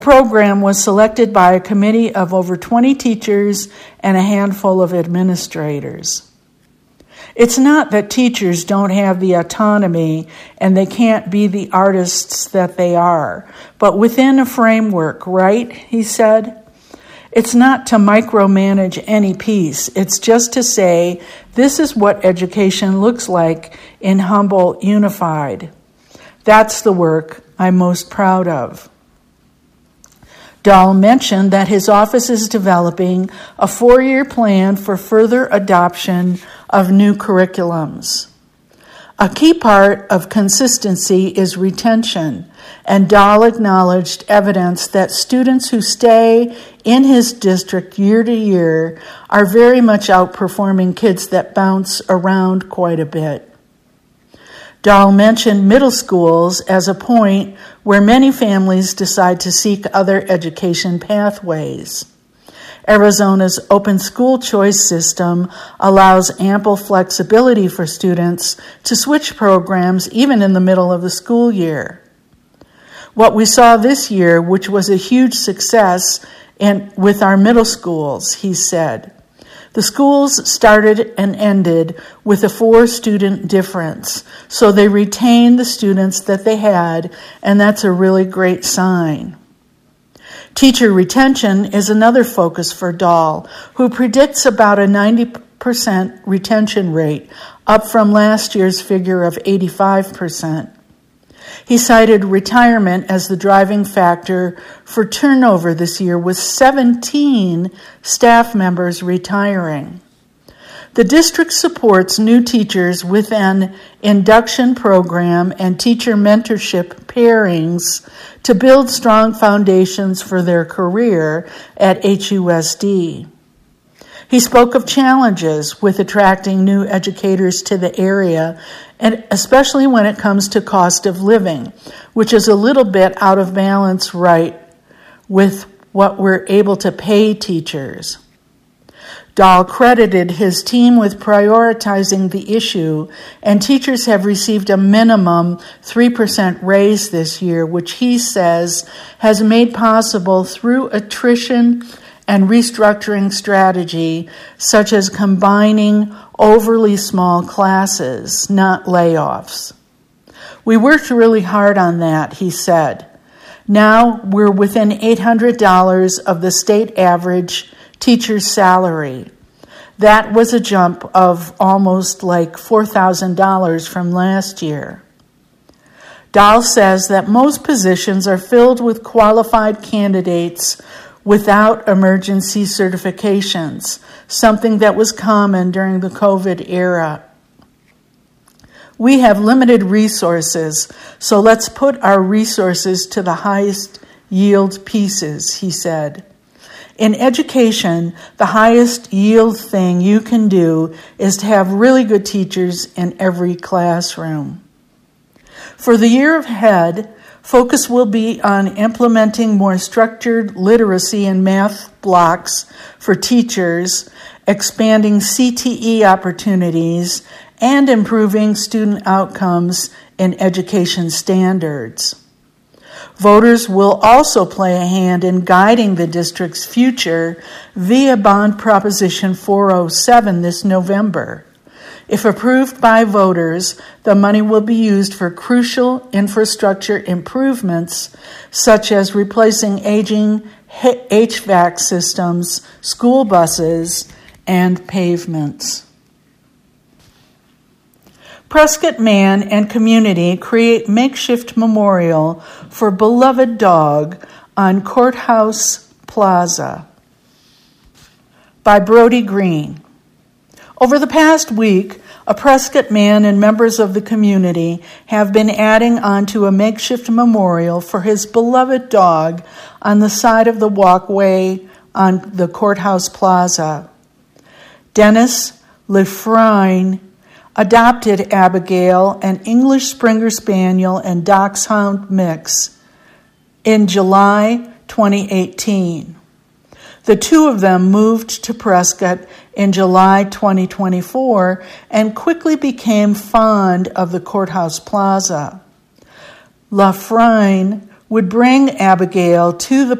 program was selected by a committee of over 20 teachers and a handful of administrators. It's not that teachers don't have the autonomy and they can't be the artists that they are, but within a framework, right? He said. It's not to micromanage any piece. It's just to say, this is what education looks like in Humboldt Unified. That's the work I'm most proud of. Dahl mentioned that his office is developing a 4-year plan for further adoption of new curriculums. A key part of consistency is retention, and Dahl acknowledged evidence that students who stay in his district year to year are very much outperforming kids that bounce around quite a bit. Dahl mentioned middle schools as a point where many families decide to seek other education pathways. Arizona's open school choice system allows ample flexibility for students to switch programs even in the middle of the school year. What we saw this year, which was a huge success with our middle schools, he said. The schools started and ended with a 4-student difference, so they retained the students that they had, and that's a really great sign. Teacher retention is another focus for Dahl, who predicts about a 90% retention rate, up from last year's figure of 85%. He cited retirement as the driving factor for turnover this year, with 17 staff members retiring. The district supports new teachers with an induction program and teacher mentorship pairings to build strong foundations for their career at HUSD. He spoke of challenges with attracting new educators to the area, and especially when it comes to cost of living, which is a little bit out of balance right with what we're able to pay teachers. Dahl credited his team with prioritizing the issue, and teachers have received a minimum 3% raise this year, which he says has made possible through attrition and restructuring strategy, such as combining overly small classes, not layoffs. We worked really hard on that, he said. Now we're within $800 of the state average teacher's salary. That was a jump of almost like $4,000 from last year. Dahl says that most positions are filled with qualified candidates without emergency certifications, something that was common during the COVID era. We have limited resources, so let's put our resources to the highest yield pieces, he said. In education, the highest yield thing you can do is to have really good teachers in every classroom. For the year ahead, focus will be on implementing more structured literacy and math blocks for teachers, expanding CTE opportunities, and improving student outcomes in education standards. Voters will also play a hand in guiding the district's future via Bond Proposition 407 this November. If approved by voters, the money will be used for crucial infrastructure improvements, such as replacing aging HVAC systems, school buses, and pavements. Prescott Man and community create makeshift memorial for beloved dog on Courthouse Plaza by Brody Green. Over the past week, a Prescott man and members of the community have been adding onto a makeshift memorial for his beloved dog on the side of the walkway on the Courthouse Plaza. Dennis Lefrine adopted Abigail, an English Springer Spaniel and Dachshund mix, in July 2018. The two of them moved to Prescott in July 2024 and quickly became fond of the Courthouse Plaza. Lafrine would bring Abigail to the